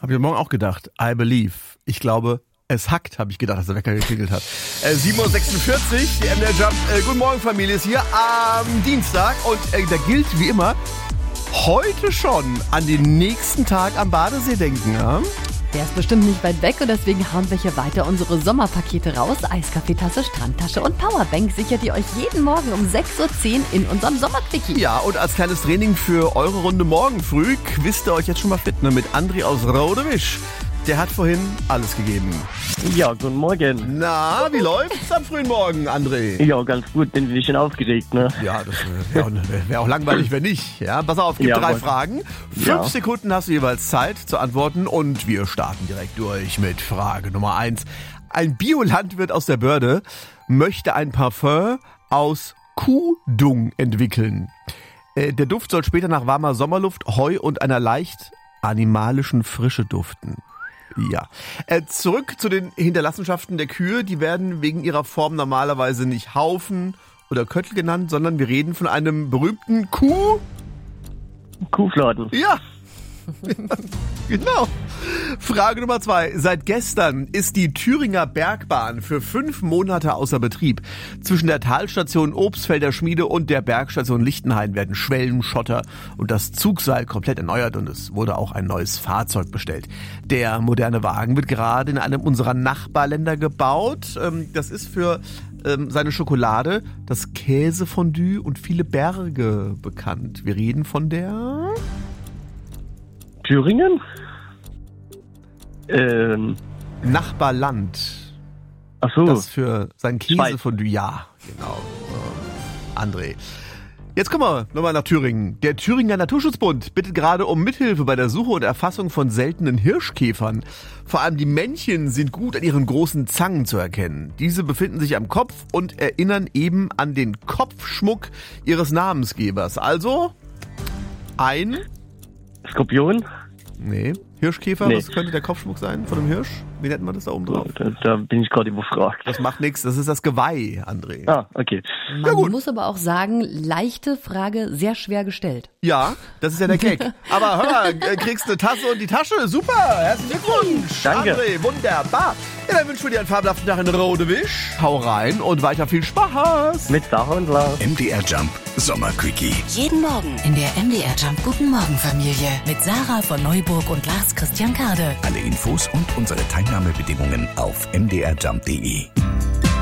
Habe ich morgen auch gedacht. I believe. Ich glaube, es hackt, habe ich gedacht, als der Wecker geklingelt hat. 7.46 Uhr, die MDR Jump. Guten Morgen, Familie, ist hier am Dienstag. Und da gilt wie immer, heute schon an den nächsten Tag am Badesee denken. Ja? Der ist bestimmt nicht weit weg und deswegen hauen wir hier weiter unsere Sommerpakete raus. Eiskaffeetasse, Strandtasche und Powerbank sichert ihr euch jeden Morgen um 6.10 Uhr in unserem Sommerquickie. Ja, und als kleines Training für eure Runde morgen früh quizt ihr euch jetzt schon mal fit, ne? Mit André aus Rodewisch. Der hat vorhin alles gegeben. Ja, guten Morgen. Na, wie läuft's am frühen Morgen, André? Ja, ganz gut, bin ein bisschen aufgeregt, ne? Ja, das wäre auch langweilig, wenn nicht. Ja, pass auf, gibt 3 Fragen. 5 Sekunden hast du jeweils Zeit zu antworten und wir starten direkt durch mit Frage Nummer 1. Ein Biolandwirt aus der Börde möchte ein Parfum aus Kuhdung entwickeln. Der Duft soll später nach warmer Sommerluft, Heu und einer leicht animalischen Frische duften. Ja. Zurück zu den Hinterlassenschaften der Kühe. Die werden wegen ihrer Form normalerweise nicht Haufen oder Köttel genannt, sondern wir reden von einem berühmten Kuhfladen. Ja. Genau. Frage Nummer 2. Seit gestern ist die Thüringer Bergbahn für 5 Monate außer Betrieb. Zwischen der Talstation Obstfelder Schmiede und der Bergstation Lichtenhain werden Schwellen, Schotter und das Zugseil komplett erneuert und es wurde auch ein neues Fahrzeug bestellt. Der moderne Wagen wird gerade in einem unserer Nachbarländer gebaut. Das ist für seine Schokolade, das Käsefondue und viele Berge bekannt. Wir reden von der... Thüringen? Nachbarland. Ach so. Das für sein Käsefondue. Ja, genau. André. Jetzt kommen wir nochmal nach Thüringen. Der Thüringer Naturschutzbund bittet gerade um Mithilfe bei der Suche und Erfassung von seltenen Hirschkäfern. Vor allem die Männchen sind gut an ihren großen Zangen zu erkennen. Diese befinden sich am Kopf und erinnern eben an den Kopfschmuck ihres Namensgebers. Also ein... Skorpion? Nee. Hirschkäfer, was könnte der Kopfschmuck sein von einem Hirsch? Wie nennt man das da oben drauf? Da bin ich gerade überfragt. Das macht nichts, das ist das Geweih, André. Ah, okay. Man muss aber auch sagen, leichte Frage, sehr schwer gestellt. Ja, das ist ja der Gag. Aber hör mal, kriegst eine Tasse und die Tasche. Super, herzlichen Glückwunsch. Danke. André, wunderbar. Ja, dann wünschen wir dir einen fabelhaften Tag in Rodewisch. Hau rein und weiter viel Spaß. Mit Sarah und Lars. MDR Jump Sommerquickie. Jeden Morgen in der MDR Jump Guten Morgen Familie mit Sarah von Neuburg und Lars Christian Kade. Alle Infos und unsere Teilnahmebedingungen auf mdrjump.de.